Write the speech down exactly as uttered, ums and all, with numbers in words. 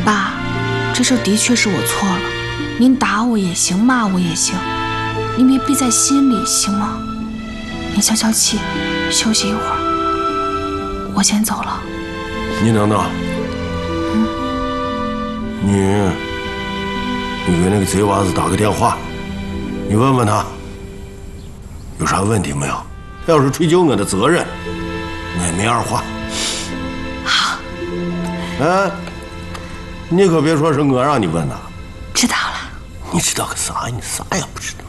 爸，这事的确是我错了，您打我也行，骂我也行，您别憋在心里，行吗？您消消气，休息一会儿，我先走了。 你等等， 嗯， 你你给那个贼娃子打个电话，你问问他有啥问题没有。他要是追究我的责任，我也没二话。 好。 哎，你可别说是我让你问的。 知道了。 你知道个啥？你啥也不知道。